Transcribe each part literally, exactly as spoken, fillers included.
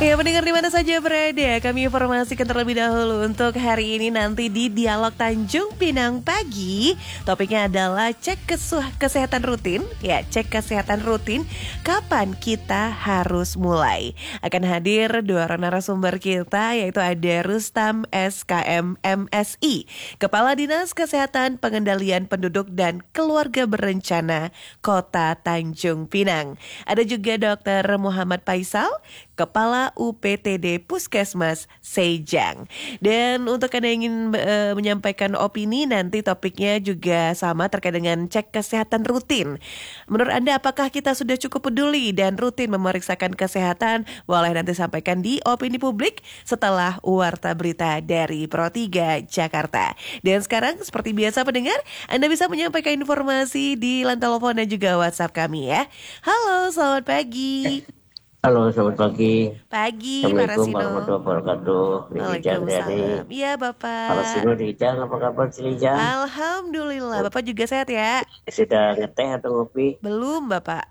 Ya, pendengar di mana saja berada, kami informasikan terlebih dahulu untuk hari ini nanti di Dialog Tanjung Pinang pagi. Topiknya adalah cek kesuh kesehatan rutin. Ya, cek kesehatan rutin. Kapan kita harus mulai? Akan hadir dua orang narasumber kita, yaitu ada Rustam S K M M S I, Kepala Dinas Kesehatan Pengendalian Penduduk dan Keluarga Berencana Kota Tanjung Pinang. Ada juga Dokter Muhammad Faisal, Kepala U P T D Puskesmas Sejang. Dan untuk Anda yang ingin e, menyampaikan opini, nanti topiknya juga sama terkait dengan cek kesehatan rutin. Menurut Anda, apakah kita sudah cukup peduli dan rutin memeriksakan kesehatan? Boleh nanti sampaikan di opini publik setelah Warta Berita dari Pro tiga Jakarta. Dan sekarang seperti biasa pendengar, Anda bisa menyampaikan informasi di line telepon dan juga WhatsApp kami ya. Halo, selamat pagi. Halo, selamat pagi. Pagi, Assalamualaikum Parasino. warahmatullahi wabarakatuh. Waalaikumsalam. Iya, Bapak. Parasino di Ijang, apa kabar di Ijang? Alhamdulillah, Bapak juga sehat ya? Sudah ngeteh atau ngopi? Belum, Bapak.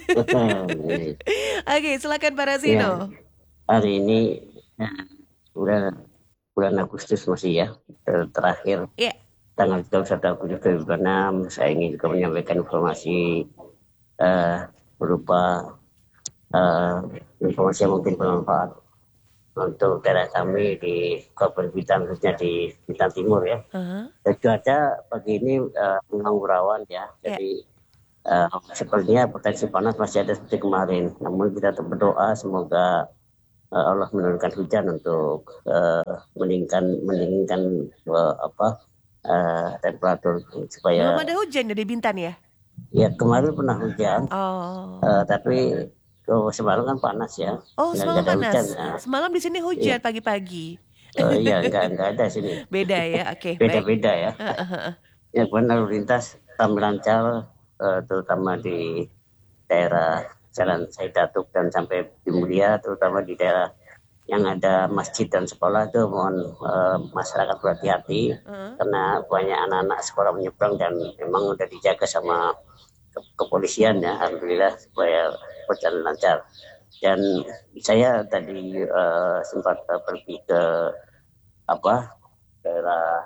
Oke, silakan Parasino. Ya, hari ini ya, udah bulan Agustus masih ya, ter- terakhir. Iya. Tanggal tiga puluh satu Agustus dua ribu dua puluh enam, saya ingin juga menyampaikan informasi uh, berupa Uh, informasi yang mungkin bermanfaat untuk daerah kami di Kabupaten Bintan, khususnya di Bintan Timur ya. Uh-huh. Cuaca pagi ini uh, mengurawan ya, yeah. Jadi uh, sepertinya potensi panas masih ada seperti kemarin. Namun kita tetap berdoa semoga uh, Allah menurunkan hujan untuk uh, meningkatkan meningkatkan uh, apa uh, temperatur supaya. Belum ada hujan dari Bintan ya? Ya, kemarin pernah hujan, oh. uh, tapi Oh, semalam kan panas ya. Oh, semalam panas. Hujan, nah. Semalam di sini hujan iya. Pagi-pagi. Oh iya, enggak enggak ada sini. Beda ya, oke. Okay, Beda-beda ya. Ya, lalu lintas tampil lancar, uh, terutama di daerah Jalan Said Datuk dan sampai di Mulia, terutama di daerah yang ada masjid dan sekolah itu mohon uh, masyarakat berhati-hati uh. karena banyak anak-anak sekolah menyeberang dan memang udah dijaga sama kepolisian ya, alhamdulillah supaya berjalan lancar. Dan saya tadi uh, sempat uh, pergi ke apa daerah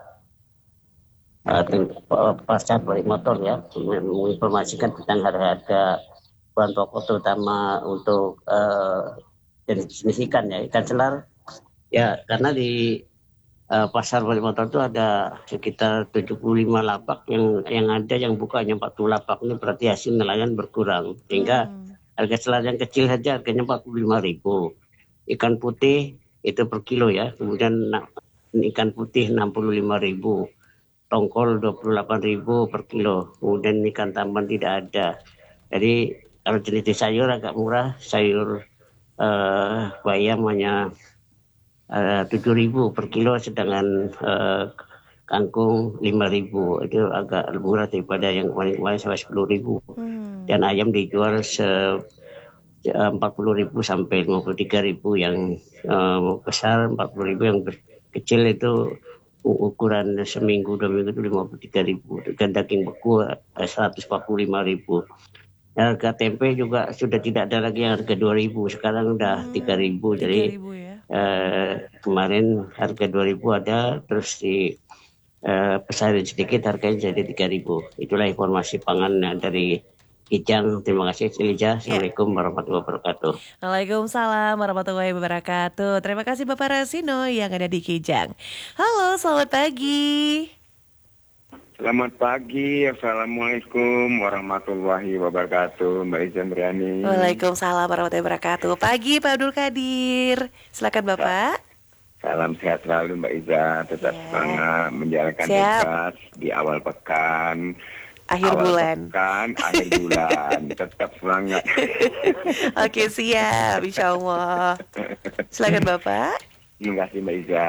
uh, pasar balik motor ya, menginformasikan tentang harga-harga bahan pokok terutama untuk uh, jenis ikan ya, ikan selar ya, karena di Uh, pasar balik motor itu ada sekitar tujuh puluh lima lapak, yang yang ada yang buka hanya empat puluh lapak. Ini berarti hasil nelayan berkurang sehingga hmm. harga selar yang kecil saja harganya empat puluh lima ribu. Ikan putih itu per kilo ya, kemudian ikan putih enam puluh lima ribu, tongkol dua puluh delapan ribu per kilo, kemudian ikan tamban tidak ada. Jadi kalau jenis sayur agak murah, sayur uh, bayam hanya tujuh ribu per kilo, sedangkan uh, kangkung lima ribu, itu agak murah daripada yang kemarin-kemarin sampai sepuluh ribu. Hmm. Dan ayam dijual se empat puluh ribu sampai lima puluh tiga ribu, yang uh, besar empat puluh ribu, yang kecil itu ukuran seminggu dua minggu itu lima puluh tiga ribu, dan daging beku uh, seratus empat puluh lima ribu. Harga tempe juga sudah tidak ada lagi yang harga dua ribu, sekarang udah hmm, tiga ribu. Jadi ya? eh, kemarin harga dua ribu ada, terus di eh, pesarin sedikit harganya jadi tiga ribu. Itulah informasi pangan dari Kijang. Terima kasih Silja. Assalamualaikum ya. warahmatullahi wabarakatuh. Waalaikumsalam warahmatullahi wabarakatuh. Terima kasih Bapak Rasino yang ada di Kijang. Halo, selamat pagi. Selamat pagi, Assalamualaikum warahmatullahi wabarakatuh, Mbak Iza Briani. Waalaikumsalam warahmatullahi wabarakatuh. Pagi Pak Abdul Qadir, silakan Bapak. Salam sehat selalu Mbak Iza, tetap yeah. semangat menjalankan tugas di awal pekan, akhir awal bulan, pekan, akhir bulan, tetap semangat. Oke, siap, insya Allah. Silakan Bapak. Terima kasih Mbak Iza.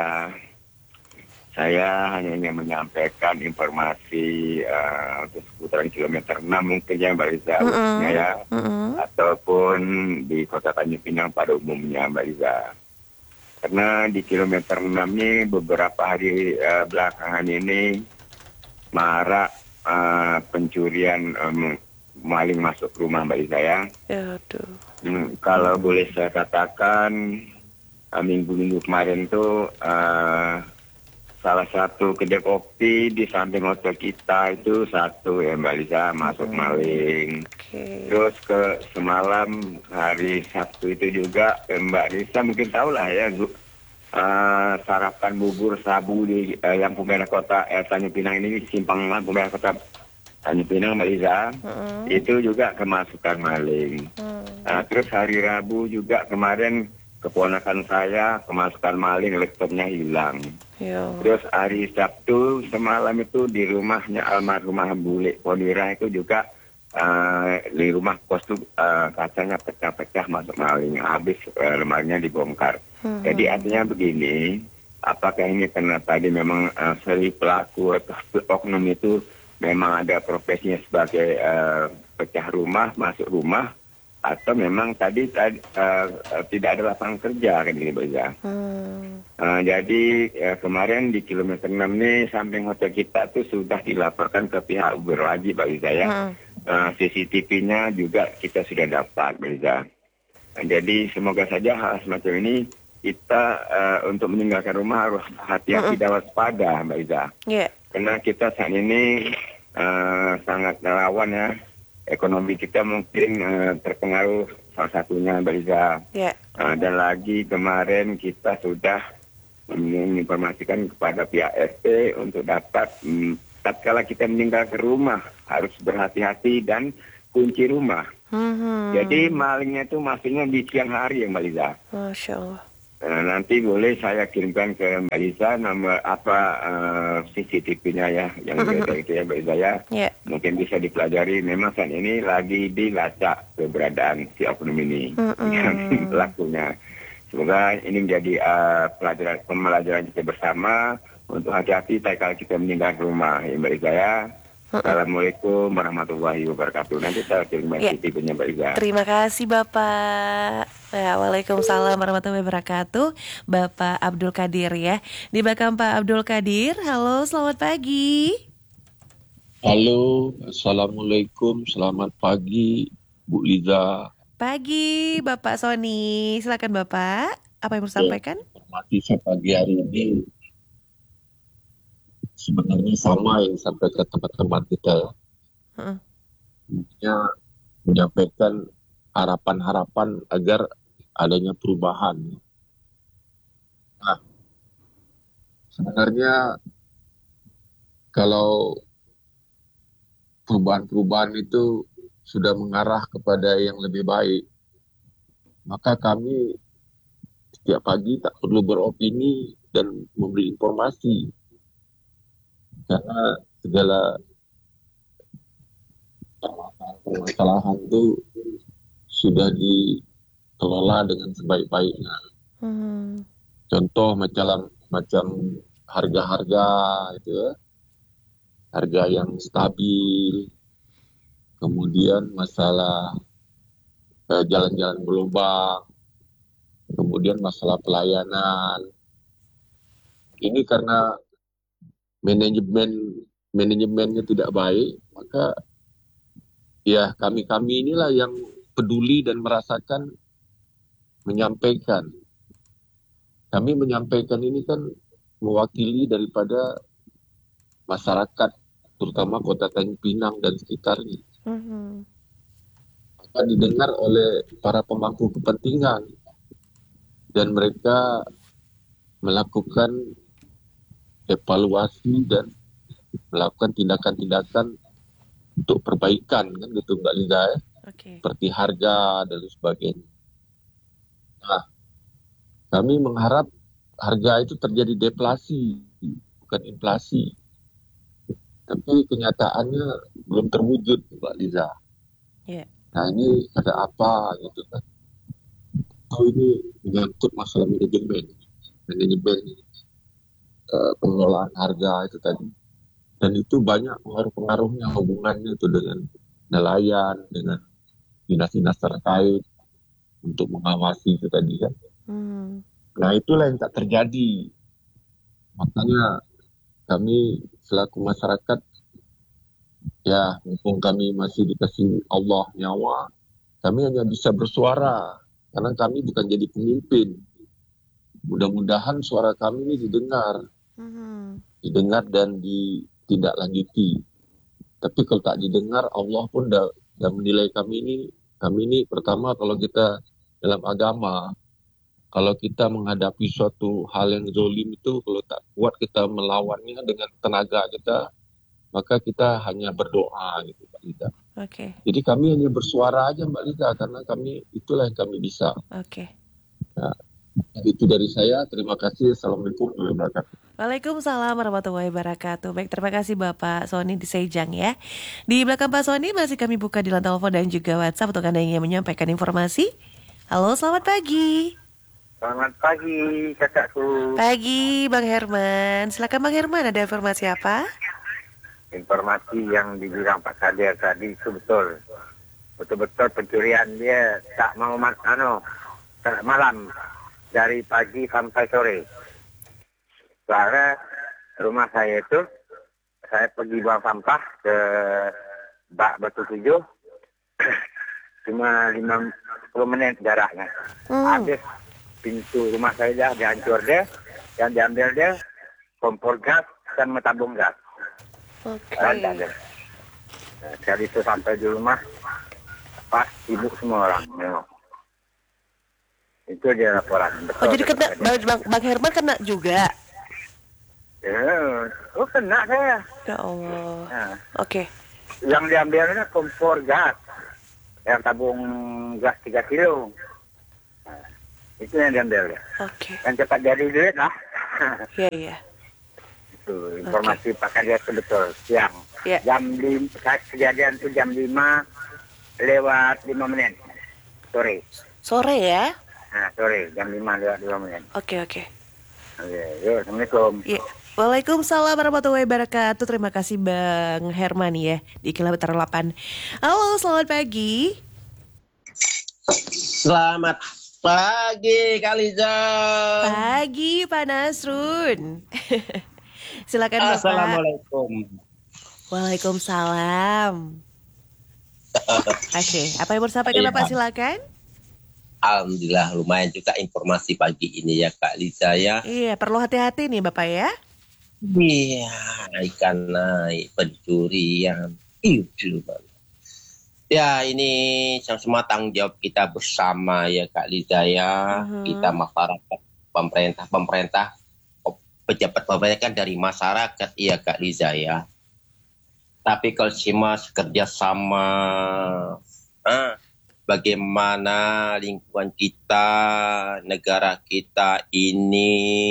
Saya hanya ingin menyampaikan informasi uh, untuk seputaran kilometer enam mungkin ya Mbak Iza, mm-hmm. ya, mm-hmm. ataupun di Kota Tanjung Pinang pada umumnya Mbak Iza. Karena di kilometer enam ini beberapa hari uh, belakangan ini marak uh, pencurian um, maling masuk rumah Mbak Iza ya. Aduh. Hmm, kalau boleh saya katakan, uh, minggu-minggu kemarin tuh uh, salah satu kedai kopi di samping hotel kita itu satu ya Mbak Lisa masuk Hmm. maling. Oke. Terus ke semalam hari Sabtu itu juga eh, Mbak Lisa mungkin tahu lah ya Zu- eh, sarapan bubur sabu di eh, Lampu Merah Kota eh, Tanjung Pinang ini simpang Lampu Merah Kota Tanjung Pinang Mbak Lisa Mm-mm. itu juga kemasukan maling. Hmm. Nah, terus hari Rabu juga kemarin keponakan saya kemasukan maling, laptopnya hilang. Yo. Terus hari Sabtu semalam itu di rumahnya almarhumah Bule Podira itu juga eh, di rumah kos tuh eh, kacanya pecah-pecah masuk maling, habis eh, lemarinya dibongkar. Hmm. Jadi artinya begini, apakah ini karena tadi memang eh, si pelaku atau oknum itu memang ada profesinya sebagai eh, pecah rumah, masuk rumah, atau memang tadi, tadi eh, eh, tidak ada lapangan kerja kan ini Mbak Iza. Hmm. Uh, jadi ya, kemarin di kilometer enam nih samping hotel kita tuh sudah dilaporkan ke pihak berwajib Mbak Liza ya. Hmm. Uh, C C T V-nya juga kita sudah dapat Mbak Liza. Nah, jadi semoga saja hal semacam ini kita uh, untuk meninggalkan rumah harus hati-hati dan waspada Mbak Liza. Ya. Karena kita saat ini uh, sangat rawan ya. Ekonomi kita mungkin uh, terpengaruh salah satunya Mbak Liza. Ya. Uh, dan lagi kemarin kita sudah menginformasikan kepada pihak R T untuk dapat hmm, tatkala kita meninggalkan rumah harus berhati-hati dan kunci rumah. Hmm. Jadi malingnya itu maksudnya di siang hari ya Mbak Liza. Masya Allah. Uh, nanti boleh saya kirimkan ke Mbak Liza nomor apa uh, C C T V-nya ya yang beda itu ya Mbak Liza ya. Ya. Mungkin bisa dipelajari. Memang saat ini lagi dilacak keberadaan si oknum ini yang pelakunya. Semoga ini menjadi uh, pelajaran pembelajaran kita bersama untuk hati-hati tatkala kita meninggalkan rumah ya Mbak Liza ya. Assalamualaikum warahmatullahi wabarakatuh. Nanti saya kirim Ya. C C T V-nya Mbak Liza. Terima kasih Bapak. Ya, Waalaikumsalam warahmatullahi wabarakatuh. Bapak Abdul Qadir ya. Di belakang Pak Abdul Qadir. Halo, selamat pagi. Halo, Assalamualaikum, selamat pagi Bu Liza. Pagi Bapak Sony. Silakan Bapak. Apa yang mau sampaikan? Hormati saya pagi hari ini sebenarnya sama yang disampaikan teman-teman kita ya. Heeh. Intinya menyampaikan harapan-harapan agar adanya perubahan. Nah, sebenarnya kalau perubahan-perubahan itu sudah mengarah kepada yang lebih baik, maka kami setiap pagi tak perlu beropini dan memberi informasi. Karena segala permasalahan itu sudah dikelola dengan sebaik-baiknya. Hmm. Contoh macam macam harga-harga itu ya. Harga yang stabil. Kemudian masalah eh, jalan-jalan berlubang. Kemudian masalah pelayanan. Ini karena manajemen manajemennya tidak baik, maka ya kami-kami inilah yang peduli dan merasakan menyampaikan. Kami menyampaikan ini kan mewakili daripada masyarakat, terutama Kota Tanjung Pinang dan sekitarnya. Hmm. Maka didengar oleh para pemangku kepentingan dan mereka melakukan evaluasi dan melakukan tindakan-tindakan untuk perbaikan kan gitu Mbak Liza ya. Oke. Seperti harga dan sebagainya. Nah, kami mengharap harga itu terjadi deflasi, bukan inflasi. Tapi kenyataannya belum terwujud Mbak Liza. Ya. Nah ini ada apa gitu kan. Oh ini menyangkut masalah manajemen. Manajemen uh, pengelolaan harga itu tadi. Dan itu banyak pengaruh-pengaruhnya, hubungannya itu dengan nelayan, dengan dinas-dinas terkait untuk mengawasi itu tadi kan. Hmm. Nah itulah yang tak terjadi. Makanya kami selaku masyarakat, ya mumpung kami masih dikasih Allah nyawa, kami hanya bisa bersuara. Karena kami bukan jadi pemimpin. mudah-mudahan suara kami ini didengar, Hmm. didengar dan ditindaklanjuti. Tapi kalau tak didengar, Allah pun dah, dah menilai kami ini, kami ini pertama kalau kita dalam agama, kalau kita menghadapi suatu hal yang zolim itu, kalau tak kuat kita melawannya dengan tenaga kita, maka kita hanya berdoa gitu Mbak Lita. Oke. Okay. Jadi kami hanya bersuara aja Mbak Lita, karena kami itulah yang kami bisa. Oke. Okay. Nah, itu dari saya. Terima kasih. Assalamualaikum warahmatullahi wabarakatuh. Waalaikumsalam warahmatullahi wabarakatuh. Baik, terima kasih Bapak Sony di Sejang ya. Di belakang Pak Sony masih kami buka di line telepon dan juga WhatsApp untuk Anda yang ingin menyampaikan informasi. Halo, selamat pagi. Selamat pagi, kakakku. Pagi, Bang Herman. Silakan Bang Herman, ada informasi apa? Informasi yang dibilang Pak Kadir tadi itu betul. Betul-betul pencurian dia tak mau mat, ano, tak malam dari pagi sampai sore. Karena rumah saya itu, saya pergi buang sampah ke Bak Batu Tujuh, cuma lima puluh menit jaraknya. Hmm. Habis pintu rumah saya dah dihancur dia, yang diambil dia kompor gas dan tabung gas. Oke. Okay. Nah, dari itu sampai di rumah, pas sibuk semua orang. Memang. Itu dia laporan. Betul, Oh, jadi kena, betul, Bang, Bang Herman kena juga? Ya, oh kena saya. Ya Allah. Nah, Oke. yang diambilnya kompor gas, yang tabung gas tiga kilo. Nah, itu yang diambil ya. Oke. Yang cepat jadi duit lah. Iya, iya. Itu informasi Pak Kadir itu betul. Siang. Ya. Jam lima, kejadian itu jam lima lewat lima menit. Sore. Sore ya? Nah, sore. Jam lima lewat lima menit. Oke, oke. Oke, yuk, Assalamualaikum. Iya. Waalaikumsalam warahmatullahi wabarakatuh. Terima kasih Bang Herman ya di kilometer delapan. Halo, selamat pagi. Selamat pagi Kak Liza. Pagi Pak Nasrun. Silakan Bapak. Assalamualaikum. Waalaikumsalam. Oke, apa yang mau disampaikan Iya. Bapak, silakan. Alhamdulillah lumayan juga informasi pagi ini ya Kak Liza ya. Iya, perlu hati-hati nih Bapak ya. Iya, ikan naik, pencurian, itu ya ini semua tanggung jawab kita bersama ya Kak Liza ya. Uh-huh. Kita masyarakat, pemerintah, pemerintah, pejabat pemerintah kan dari masyarakat ya Kak Liza ya. Tapi kalau cuma kerja sama, ah, bagaimana lingkungan kita, negara kita ini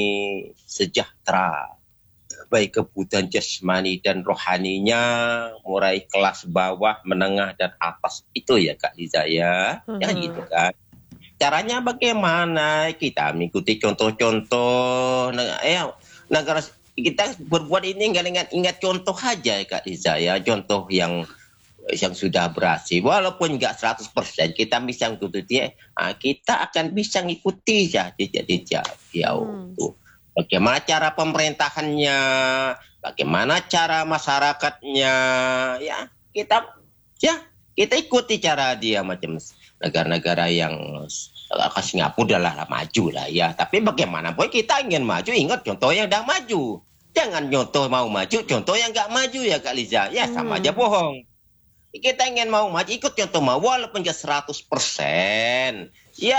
sejahtera. Baik kebutuhan jasmani dan rohaninya, mulai kelas bawah, menengah, dan atas. Itu ya Kak Liza ya. Hmm. Ya gitu kan. Caranya bagaimana? Kita mengikuti contoh-contoh. Eh, negara kita berbuat ini nggak ingat, ingat contoh aja ya Kak Liza ya. Contoh yang yang sudah berhasil. Walaupun nggak seratus persen kita bisa ngikuti dia, nah, kita akan bisa ngikuti ya. Jejak-jejak dia Hmm. tuh. Bagaimana cara pemerintahannya, bagaimana cara masyarakatnya, ya kita ya kita ikuti cara dia macam negara-negara yang ke Singapura lah maju lah ya. Tapi bagaimana boy kita ingin maju, ingat contoh yang udah maju. Jangan contoh mau maju, contoh yang nggak maju ya Kak Liza. Ya sama Hmm. aja bohong. Kita ingin mau maju, ikut contoh mau walaupun nggak seratus persen. Ya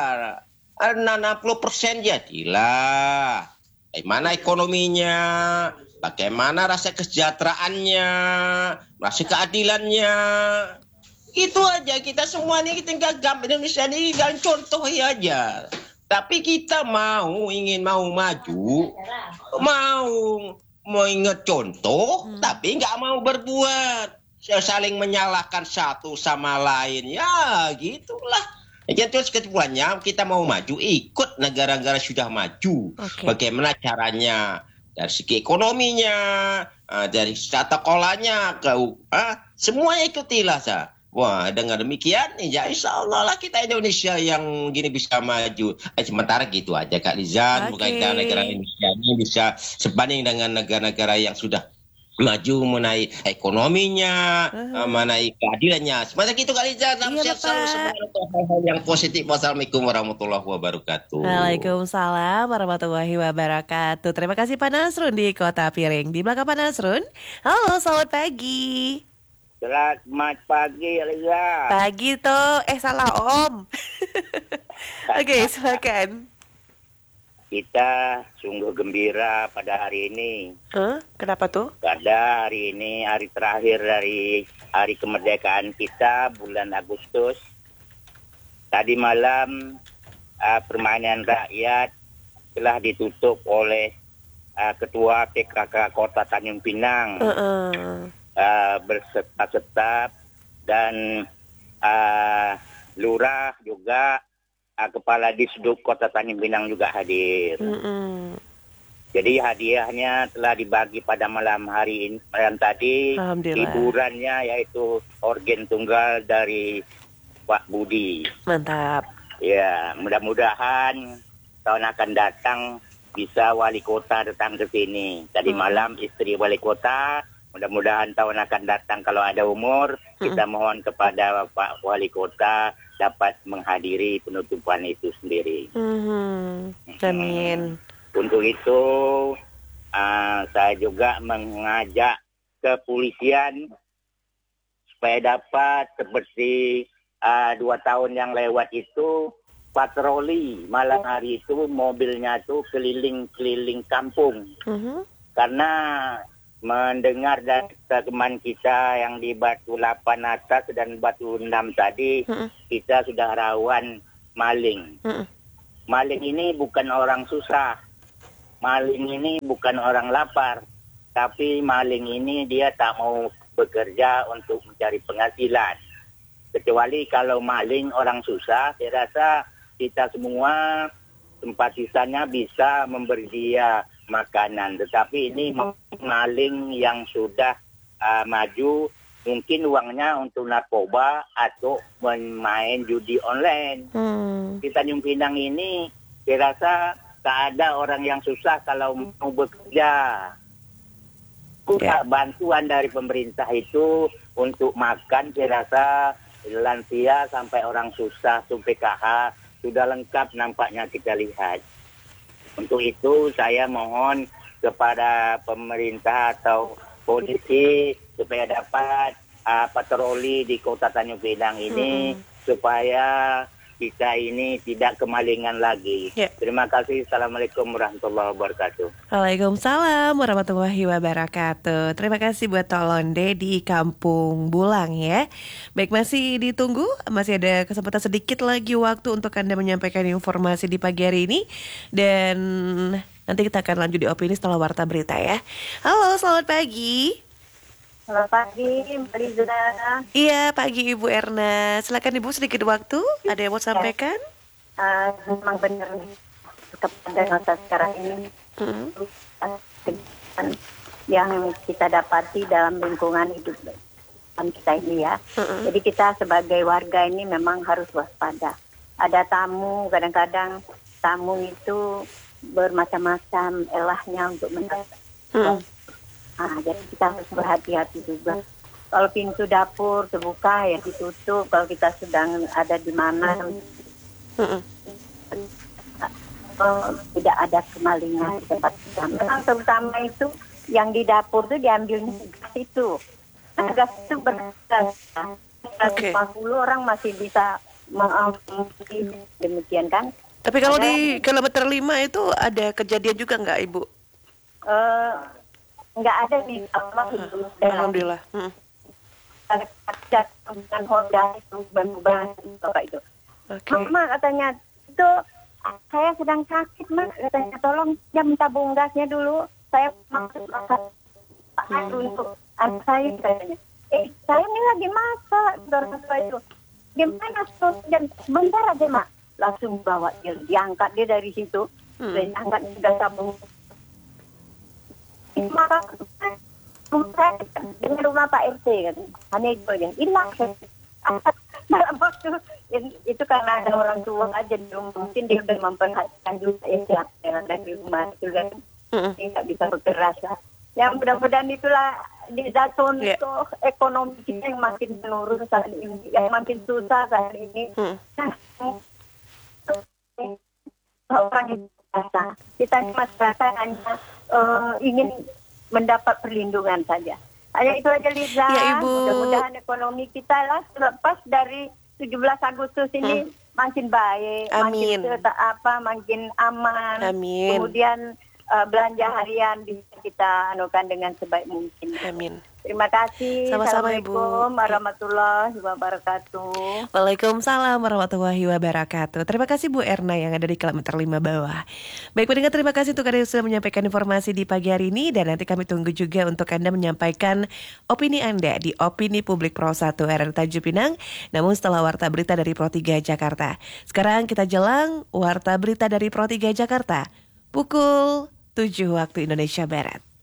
enam puluh persen jadilah. Bagaimana ekonominya, bagaimana rasa kesejahteraannya, rasa keadilannya. Itu aja, kita semua ini kita tinggal Indonesia ini dan contoh aja. Tapi kita mau, ingin mau maju, mau mau ingat contoh, hmm. tapi nggak mau berbuat. Saling menyalahkan satu sama lain, ya gitulah. Jadi terus kesimpulannya kita mau maju, ikut negara-negara sudah maju. Okay. Bagaimana caranya dari segi ekonominya, dari tata kolanya, ke uh, semuanya ikutilah sa. Wah dengan demikian, ya insya Allah lah kita Indonesia yang gini bisa maju. Eh, sementara gitu aja Kak Lizan, okay. Bukan kita negara Indonesia ini bisa sebanding dengan negara-negara yang sudah maju mengenai ekonominya, Uh-huh. mengenai keadilannya. Semacam itu kali Liza. Iya, Sehat selalu Bapak. semua untuk hal-hal yang positif. Wassalamualaikum warahmatullahi wabarakatuh. Waalaikumsalam warahmatullahi wabarakatuh. Terima kasih Pak Nasrun di Kota Piring. Di belakang Pak Nasrun. Halo, selamat pagi. Selamat pagi, Liza. Pagi toh. Eh, salah Om. Oke, silakan. Kita sungguh gembira pada hari ini. Huh? Kenapa tuh? Karena hari ini hari terakhir dari hari kemerdekaan kita, bulan Agustus. Tadi malam uh, permainan rakyat telah ditutup oleh uh, Ketua P K K Kota Tanjung Pinang. Uh-uh. Uh, berserta-serta dan uh, lurah juga, uh, kepala Disduk Kota Tanjung Pinang juga hadir. Mm-mm. Jadi hadiahnya telah dibagi pada malam hari ini, malam tadi. Alhamdulillah. Hiburannya yaitu organ tunggal dari Pak Budi. Mantap. Ya, mudah-mudahan tahun akan datang bisa wali kota datang ke sini. Tadi Hmm. malam istri wali kota. Mudah-mudahan tahun akan datang kalau ada umur, kita mohon kepada Pak Wali Kota dapat menghadiri penutupan itu sendiri. Mhm. Amin. Untuk itu, uh, saya juga mengajak kepolisian supaya dapat seperti uh, dua tahun yang lewat itu, patroli malam hari itu mobilnya itu keliling-keliling kampung. Mhm. Karena mendengar dari teman kita yang di Batu delapan atas dan Batu enam tadi, Mm-mm. kita sudah rawan maling. Mm-mm. Maling ini bukan orang susah. Maling ini bukan orang lapar. Tapi maling ini dia tak mau bekerja untuk mencari penghasilan. Kecuali kalau maling orang susah, saya rasa kita semua simpatisannya bisa memberi dia makanan. Tetapi ini maling yang sudah uh, maju, mungkin uangnya untuk narkoba atau bermain judi online. Hmm. Di Tanjung Pinang ini, saya rasa tak ada orang yang susah kalau mau bekerja. Ya. Bantuan dari pemerintah itu untuk makan, saya rasa lansia sampai orang susah, sampai P K H, sudah lengkap nampaknya kita lihat. Untuk itu saya mohon kepada pemerintah atau polisi supaya dapat uh, patroli di Kota Tanjung Pinang ini, mm-hmm. supaya kita ini tidak kemalingan lagi. Ya. Terima kasih. Assalamualaikum warahmatullahi wabarakatuh. Waalaikumsalam warahmatullahi wabarakatuh. Terima kasih buat Tolonde di Kampung Bulang ya. Baik, masih ditunggu, masih ada kesempatan sedikit lagi waktu untuk Anda menyampaikan informasi di pagi hari ini. Dan nanti kita akan lanjut di opini setelah warta berita ya. Halo, selamat pagi. Selamat pagi, Mbak Liza. Iya, pagi Ibu Erna. Silakan Ibu, sedikit waktu. Ada yang mau sampaikan? Uh, memang benar kepada masa sekarang ini Mm-hmm. uh, yang kita dapati dalam lingkungan hidup kita ini ya. Mm-hmm. Jadi kita sebagai warga ini memang harus waspada. Ada tamu, kadang-kadang tamu itu bermacam-macam elahnya untuk mendapat. Mm-hmm. Nah, jadi kita harus berhati-hati juga. Kalau pintu dapur terbuka ya ditutup. Kalau kita sedang ada di mana, Mm-hmm. oh, tidak ada kemalingan di tempat kita. Memang terutama itu yang di dapur itu diambilnya gas itu. Nah, gas itu berharga. Oke. lima puluh orang masih bisa mengambil demikian kan? Tapi kalau Ada- di kilometer lima itu ada kejadian juga nggak Ibu? Eh, nggak ada di Allah itu. Alhamdulillah. Mm. Ada dengan Honda itu ban-ban bapak itu. Oke. Mama katanya itu saya sedang sakit mak, katanya tolong jam tabung gasnya dulu, saya masuk masak Hmm. untuk anak saya katanya. Eh saya ini lagi masak, saudara tua itu. Gimana tuh? Dan bentar aja mak, langsung bawa dia, diangkat dia dari situ, Hmm. dia angkat gas tabung. Maka saya dengan rumah Pak R T kan, hanya itu aja, hilang. Dalam waktu itu karena ada orang tua aja di rumah, mungkin dia udah memperhatikan juga ya siapa yang ada di rumah itu kan, Mm-mm. dia nggak bisa bergerak lah. yang mudah-mudahan itulah di satu Ya. untuk ekonomi kita yang makin menurun saat ini, yang makin susah saat ini. Hmm. Orang yang biasa. Kita ini masyarakat hanya eh, ingin mendapat perlindungan saja. Hanya itu aja Liza. Ya, Ibu. Mudah-mudahan ekonomi kita lah lepas dari tujuh belas Agustus ini makin baik, Amin. makin ter- apa, makin aman. Amin. Kemudian eh, belanja harian bisa kita anukan dengan sebaik mungkin. Amin. Terima kasih. Sama-sama, Assalamualaikum Ibu. warahmatullahi wabarakatuh. Waalaikumsalam warahmatullahi wabarakatuh. Terima kasih Bu Erna yang ada di kilometer lima bawah. Baik pendengar, terima kasih untuk Anda yang sudah menyampaikan informasi di pagi hari ini. Dan nanti kami tunggu juga untuk Anda menyampaikan opini Anda di Opini Publik Pro satu R R Tanjung Pinang. Namun setelah Warta Berita dari Pro tiga Jakarta. Sekarang kita jelang Warta Berita dari Pro tiga Jakarta. Pukul tujuh waktu Indonesia Barat.